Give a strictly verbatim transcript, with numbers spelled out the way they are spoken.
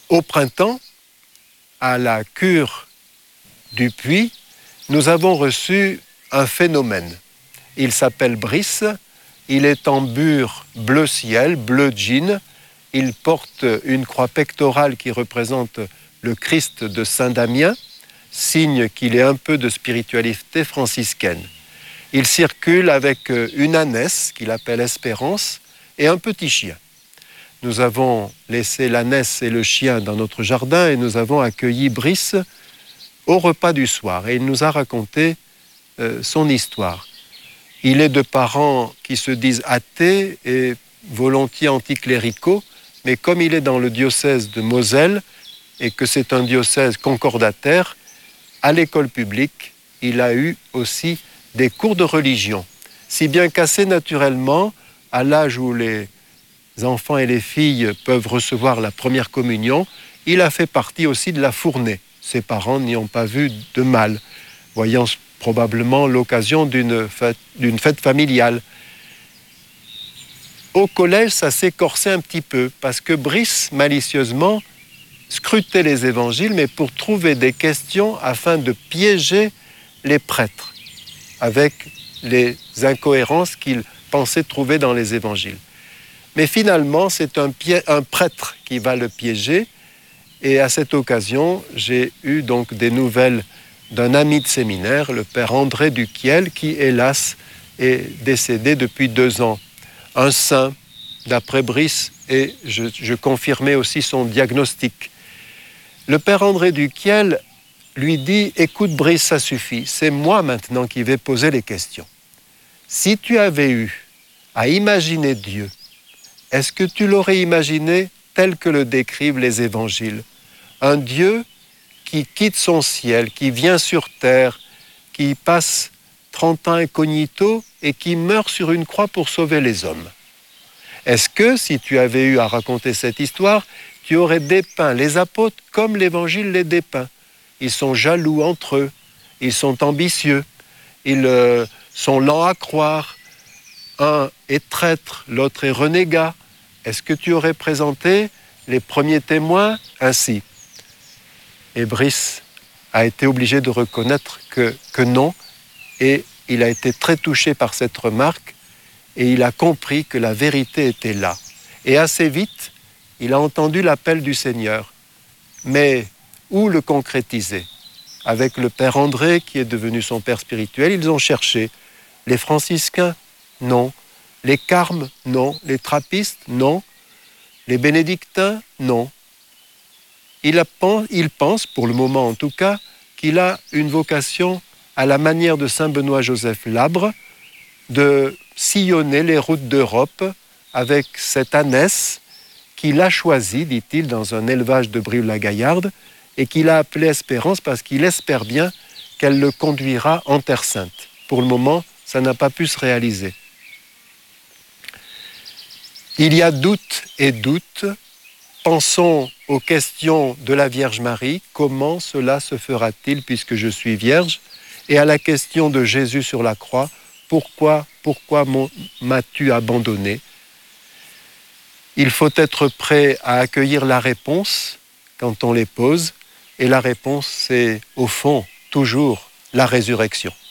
Au printemps, à la cure du puits, nous avons reçu un phénomène. Il s'appelle Brice, il est en bure bleu ciel, bleu jean, il porte une croix pectorale qui représente le Christ de Saint-Damien, signe qu'il est un peu de spiritualité franciscaine. Il circule avec une ânesse qu'il appelle Espérance et un petit chien. Nous avons laissé l'ânesse et le chien dans notre jardin et nous avons accueilli Brice au repas du soir. Et il nous a raconté euh, son histoire. Il est de parents qui se disent athées et volontiers anticléricaux, mais comme il est dans le diocèse de Moselle et que c'est un diocèse concordataire, à l'école publique, il a eu aussi des cours de religion. Si bien qu'assez naturellement, à l'âge où les enfants et les filles peuvent recevoir la première communion, il a fait partie aussi de la fournée. Ses parents n'y ont pas vu de mal, voyant probablement l'occasion d'une fête, d'une fête familiale. Au collège, ça s'est corsé un petit peu, parce que Brice, malicieusement, scrutait les évangiles, mais pour trouver des questions afin de piéger les prêtres, avec les incohérences qu'il pensait trouver dans les évangiles. Mais finalement, c'est un, pied, un prêtre qui va le piéger, et à cette occasion, j'ai eu donc des nouvelles d'un ami de séminaire, le père André Duquiel, qui, hélas, est décédé depuis deux ans. Un saint, d'après Brice, et je, je confirmais aussi son diagnostic. Le père André Duquiel lui dit « Écoute Brice, ça suffit, c'est moi maintenant qui vais poser les questions. Si tu avais eu à imaginer Dieu, est-ce que tu l'aurais imaginé tel que le décrivent les évangiles? Un Dieu qui quitte son ciel, qui vient sur terre, qui passe trente ans incognito et qui meurt sur une croix pour sauver les hommes. Est-ce que, si tu avais eu à raconter cette histoire, tu aurais dépeint les apôtres comme l'Évangile les dépeint? Ils sont jaloux entre eux, ils sont ambitieux, ils euh, sont lents à croire. Un est traître, l'autre est renégat. Est-ce que tu aurais présenté les premiers témoins ainsi? Et Brice a été obligé de reconnaître que, que non, et il a été très touché par cette remarque, et il a compris que la vérité était là. Et assez vite, il a entendu l'appel du Seigneur. Mais où le concrétiser? Avec le père André, qui est devenu son père spirituel, ils ont cherché. Les franciscains, non. Les carmes, non. Les trappistes, non. Les bénédictins, non. Il, a, il pense, pour le moment en tout cas, qu'il a une vocation à la manière de saint Benoît-Joseph Labre, de sillonner les routes d'Europe avec cette ânesse qu'il a choisie, dit-il, dans un élevage de Brive-la-Gaillarde, et qu'il a appelée Espérance parce qu'il espère bien qu'elle le conduira en Terre Sainte. Pour le moment, ça n'a pas pu se réaliser. Il y a doute et doute. Pensons aux questions de la Vierge Marie. Comment cela se fera-t-il puisque je suis vierge? Et à la question de Jésus sur la croix. Pourquoi, pourquoi m'as-tu abandonné? Il faut être prêt à accueillir la réponse quand on les pose. Et la réponse, c'est au fond toujours la résurrection.